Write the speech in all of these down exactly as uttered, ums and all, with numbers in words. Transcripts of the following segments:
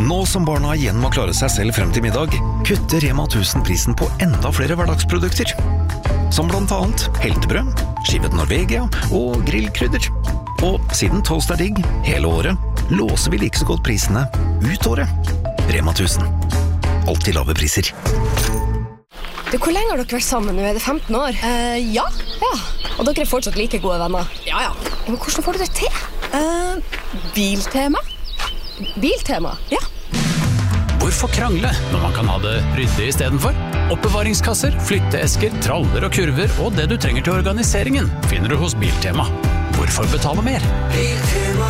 Nå som barna igjen må klare seg selv frem til middag, kutter Rema tusen prisen på enda flere hverdagsprodukter. Som blant annet heltebrød, skivet Norvegia og grillkrydder. Og siden toast er digg hele året, låser vi like så godt prisene ut året. Rema tusen. Alltid lave priser. Du, hvor lenge har dere vært sammen nå? Er det femten år? Uh, ja. Ja, og dere er fortsatt like gode venner? Ja, ja. Men hvordan får du det til? Uh, biltema. Biltema? Ja. Hvorfor krangle når man kan ha det ryddig i stedet for? Oppbevaringskasser, flytteesker, traller og kurver og det du trenger til organiseringen finner du hos Biltema. Hvorfor betale mer? Biltema.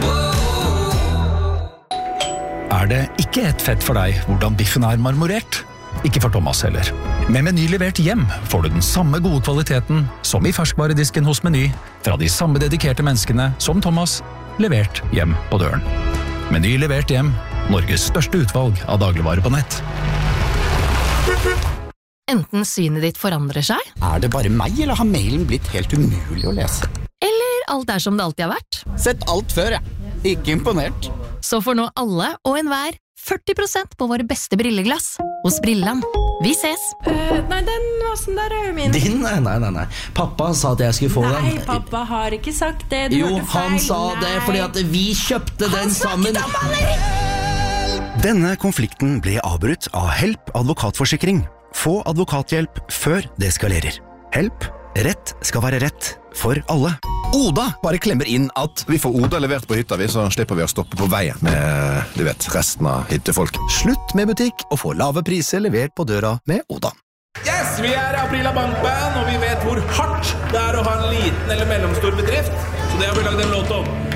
Er det ikke et fett for deg hvordan biffen er marmorert? Ikke for Thomas heller. Med Meny levert hjem får du den samme gode kvaliteten som i ferskvaredisken hos Meny, fra de samme dedikerte menneskene som Thomas, levert hjem på døren. Meny levert hjem, Norges største utvalg av dagligvarer på nett. Enten synet ditt forandrer seg, Er det bare meg, eller har mailen blitt helt umulig å lese? eller alt er som det alltid har vært. Sett alt før, jeg. Ikke imponert. Så får nå alle og enhver førti prosent på våre beste brilleglass hos Brilland. Vi ses! Uh, nei, den vasen der er jo min. Din? Nei, nei, nei, nei. Pappa sa at jeg skulle få Nei, den. pappa har ikke sagt det. Du Jo, hørte feil. han sa det Nei. fordi at vi kjøpte den sammen. Denne konflikten ble avbrutt av Help advokatforsikring. Få advokathjelp før det eskalerer. Help. Rett skal være rett for alle. Oda bare klemmer inn at vi får Oda levert på hytta vi, så slipper vi å stoppe på veien med, du vet, resten av hyttefolk. Slutt med butikk og få lave priser levert på døra med Oda. Yes, vi er Aprila Bankband, og vi vet hvor hardt det er å ha en liten eller mellomstor bedrift, så det har vi lagd en låt om.